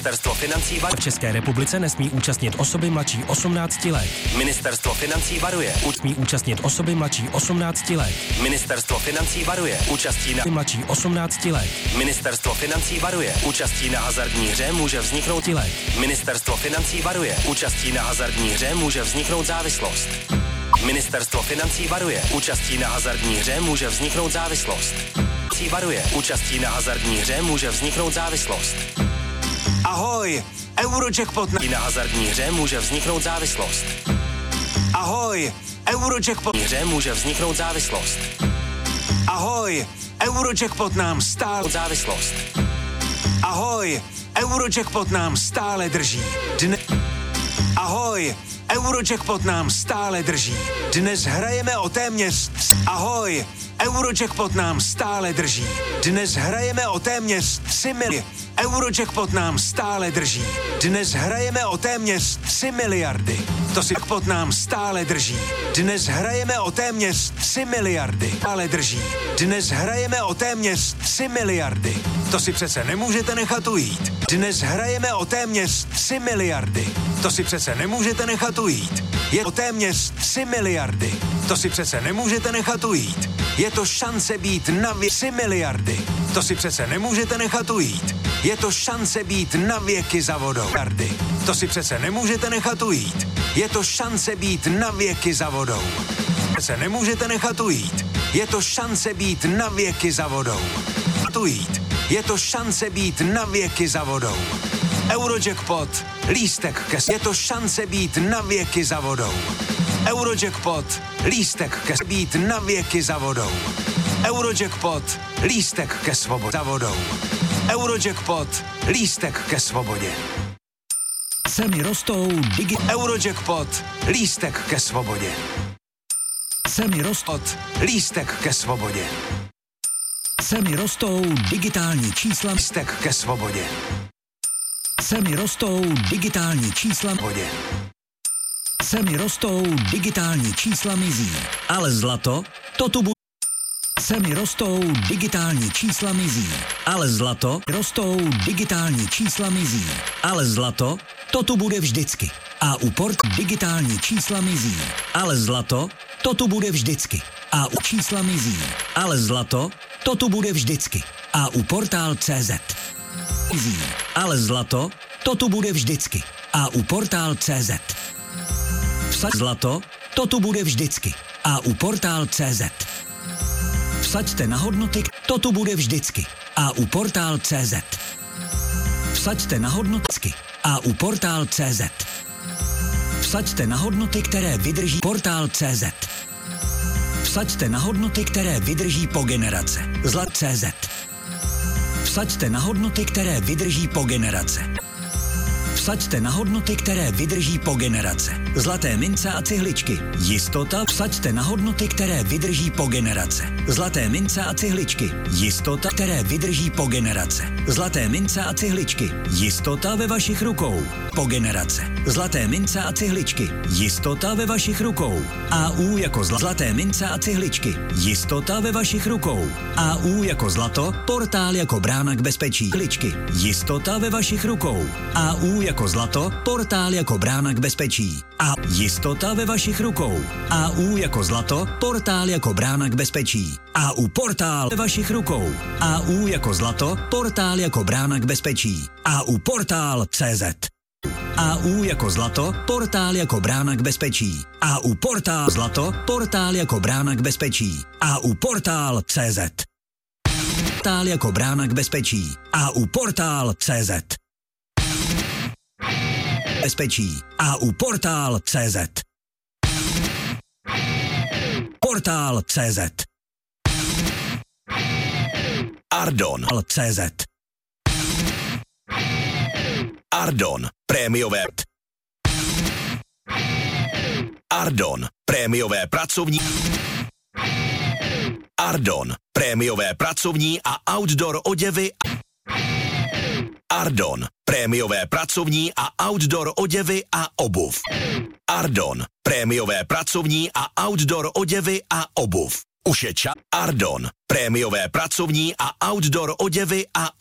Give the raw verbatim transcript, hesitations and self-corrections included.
Ministerstvo financí varuje. V České republice nesmí účastnit osoby mladší osmnácti let. Ministerstvo financí varuje. Smí účastnit osoby mladší osmnácti let. Ministerstvo financí varuje. Účastí na mladší osmnácti let. Ministerstvo financí varuje. Účastí na hazardní hře může vzniknout let. Ministerstvo financí varuje. Účastí na hazardní hře může vzniknout závislost. Ministerstvo financí varuje. Účastí na hazardní hře může vzniknout závislost. Varuje. Účastí na hazardní hře může vzniknout závislost. Ahoj, Eurojackpot na... na hazardní hře může vzniknout závislost. Ahoj, Eurojackpot hře může vzniknout závislost. Ahoj, Eurojackpot nám stále závislost. Ahoj, Eurojackpot nám stále drží. Dne... Ahoj, Eurojackpot nám stále drží. Dnes hrajeme o téměř... Ahoj, Eurojackpot nám stále drží. Dnes hrajeme o téměř tři miliardy. Eurojackpot nám stále drží. Dnes hrajeme o téměř tři miliardy. To si jackpot nám stále drží. Dnes hrajeme o téměř tři miliardy. Stále drží. Dnes hrajeme o téměř tři miliardy. To si přece nemůžete nechat ujít. Dnes hrajeme o téměř tři miliardy. To si přece nemůžete nechat ujít. Je o téměř tři miliardy. To si přece nemůžete nechat ujít. Je to šance být na vě... tři miliardy. To si přece nemůžete nechat ujít. Je to šance být na věky za vodou. To si přece nemůžete nechat ujít. Je to šance být na věky za vodou. Se nemůžete nechat ujít. Je to šance být na věky za vodou. Ujít. Je to šance být na věky za vodou. Eurojackpot, lístek ke... Je to šance být na věky za vodou. Eurojackpot, lístek ke... Být na věky za vodou. Eurojackpot, lístek ke svobodě. Za vodou. Eurojackpot, lístek ke svobodě. Ceny rostou, digi... Eurojackpot, lístek ke svobodě. Ceny rostou, lístek ke svobodě. Ceny rostou, digitální čísla... Lístek ke svobodě. Ceny rostou, digitální čísla... Vodě. Ceny rostou, digitální čísla mizí. Ale zlato, to tu bude... Ceny rostou, digitální čísla mizí. Ale zlato, rostou, digitální čísla mizí. Ale zlato, to tu bude vždycky. A u port digitální čísla mizí. Ale zlato, to tu bude vždycky. A u čísla mizí. Ale zlato, to tu bude vždycky. A u portál tečka cé zet. Mizí. Ale zlato, to tu bude vždycky. A u portál tečka cé zet. Vsaď zlato, to tu bude vždycky. A u portál tečka cé zet. Vsaďte na hodnoty, to tu bude vždycky. A u portál tečka cé zet. Vsaďte na hodnoty a u portál tečka cé zet. Vsaďte na hodnoty, které vydrží portál tečka cé zet. Vsaďte na hodnoty, které vydrží po generace. Zlat tečka cé zet. Vsaďte na hodnoty, které vydrží po generace. Vsaďte na hodnoty, které vydrží po generace. Zlaté mince a cihličky. Jistota. Vsaďte na hodnoty, které vydrží po generace. Zlaté mince a cihličky. Jistota, které vydrží po generace. Zlaté mince a cihličky. Jistota ve vašich rukou. Po generace. Zlaté mince a cihličky. Jistota ve vašich rukou. A U jako zla- zlaté mince a cihličky. Jistota ve vašich rukou. A U jako zlato. Portál jako brána k bezpečí. Cihličky. Jistota ve vašich rukou. A U jako zlato, portál jako brána k bezpečí. A jistota ve vašich rukou. A U jako zlato, portál jako brána k bezpečí. A U portál ve vašich rukou. A U jako zlato, portál jako brána k bezpečí. A U portál tečka cé zet. A U jako zlato, portál jako brána k bezpečí. A U portál zlato, portál jako brána k bezpečí. A U portál tečka cé zet. Portál jako brána k bezpečí. A U portál tečka cé zet. Bezpečí. A U portál tečka cé zet. Portál tečka cé zet. Ardon tečka cé zet. Ardon, prémiové. Ardon, prémiové pracovní. Ardon, prémiové pracovní a outdoor oděvy. Ardon, prémiové pracovní a outdoor oděvy a obuv. Ardon, prémiové pracovní a outdoor oděvy a obuv. Už je čas. Ardon, prémiové pracovní a outdoor oděvy a